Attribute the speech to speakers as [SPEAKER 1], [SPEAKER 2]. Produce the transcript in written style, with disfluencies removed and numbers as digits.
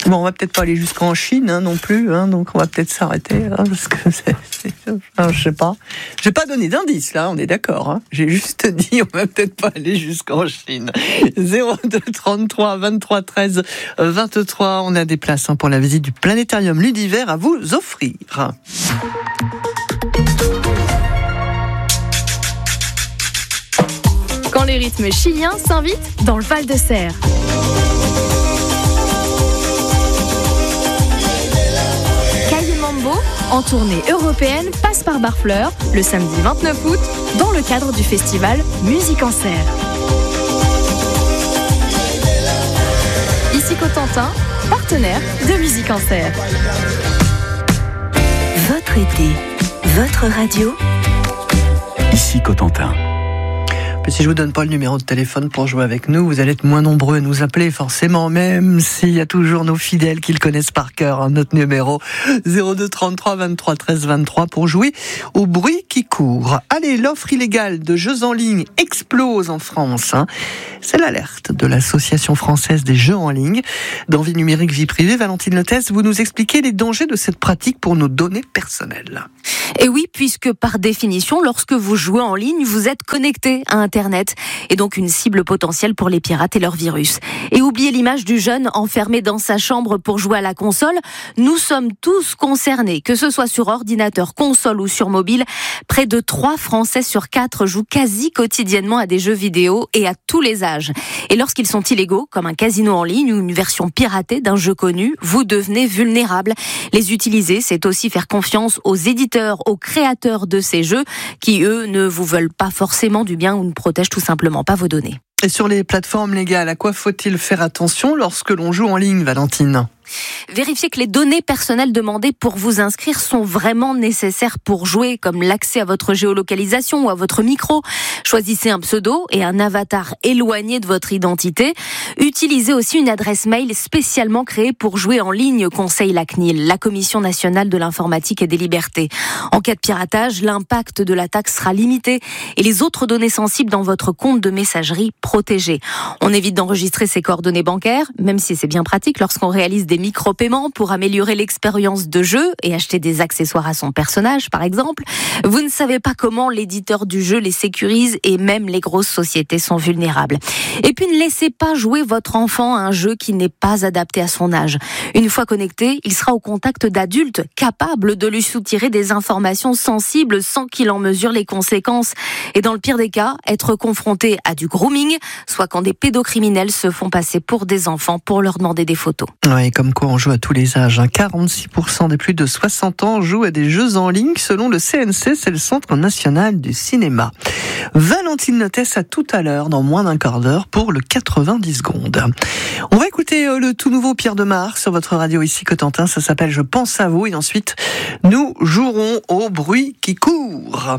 [SPEAKER 1] Bon, on va peut-être pas aller jusqu'en Chine non plus, donc on va peut-être s'arrêter, parce que je sais pas. J'ai pas donné d'indice là, on est d'accord. J'ai juste dit on va peut-être pas aller jusqu'en Chine. 02 33 23 13 23. On a des places pour la visite du planétarium Ludiver à vous offrir.
[SPEAKER 2] Quand les rythmes chiliens s'invitent dans le Val-de-Serre. En tournée européenne, passe par Barfleur, le samedi 29 août, dans le cadre du festival Musique en Serre. Ici Cotentin, partenaire de Musique en Serre.
[SPEAKER 3] Votre été, votre radio.
[SPEAKER 4] Ici Cotentin.
[SPEAKER 1] Si je vous donne pas le numéro de téléphone pour jouer avec nous, vous allez être moins nombreux à nous appeler forcément, même s'il y a toujours nos fidèles qui le connaissent par cœur. Notre numéro 02 33 23 13 23 pour jouer au bruit qui court. Allez, l'offre illégale de jeux en ligne explose en France. C'est l'alerte de l'Association française des jeux en ligne. Dans Vie numérique, vie privée, Valentine Lotès, vous nous expliquez les dangers de cette pratique pour nos données personnelles.
[SPEAKER 5] Et oui, puisque par définition, lorsque vous jouez en ligne, vous êtes connecté à Internet et donc une cible potentielle pour les pirates et leurs virus. Et oubliez l'image du jeune enfermé dans sa chambre pour jouer à la console. Nous sommes tous concernés, que ce soit sur ordinateur, console ou sur mobile. Près de 3 Français sur 4 jouent quasi quotidiennement à des jeux vidéo et à tous les âges. Et lorsqu'ils sont illégaux, comme un casino en ligne ou une version piratée d'un jeu connu, vous devenez vulnérable. Les utiliser, c'est aussi faire confiance aux éditeurs, aux créateurs de ces jeux qui, eux, ne vous veulent pas forcément du bien ou ne protègent tout simplement pas vos données.
[SPEAKER 1] Et sur les plateformes légales, à quoi faut-il faire attention lorsque l'on joue en ligne, Valentine ?
[SPEAKER 5] Vérifiez que les données personnelles demandées pour vous inscrire sont vraiment nécessaires pour jouer, comme l'accès à votre géolocalisation ou à votre micro. Choisissez un pseudo et un avatar éloigné de votre identité. Utilisez aussi une adresse mail spécialement créée pour jouer en ligne, conseille la CNIL, la Commission nationale de l'informatique et des libertés. En cas de piratage, l'impact de l'attaque sera limité et les autres données sensibles dans votre compte de messagerie protégées. On évite d'enregistrer ses coordonnées bancaires, même si c'est bien pratique lorsqu'on réalise des micro-paiements pour améliorer l'expérience de jeu et acheter des accessoires à son personnage, par exemple. Vous ne savez pas comment l'éditeur du jeu les sécurise et même les grosses sociétés sont vulnérables. Et puis ne laissez pas jouer votre enfant à un jeu qui n'est pas adapté à son âge. Une fois connecté, il sera au contact d'adultes capables de lui soutirer des informations sensibles sans qu'il en mesure les conséquences. Et dans le pire des cas, être confronté à du grooming, soit quand des pédocriminels se font passer pour des enfants pour leur demander des photos.
[SPEAKER 1] Oui, comme quoi on joue à tous les âges. 46% des plus de 60 ans jouent à des jeux en ligne selon le CNC, c'est le Centre national du cinéma. Valentine Lotès, à tout à l'heure, dans moins d'un quart d'heure, pour le 90 secondes. On va écouter le tout nouveau Pierre Demar sur votre radio ici Cotentin, ça s'appelle Je pense à vous, et ensuite nous jouerons au bruit qui court.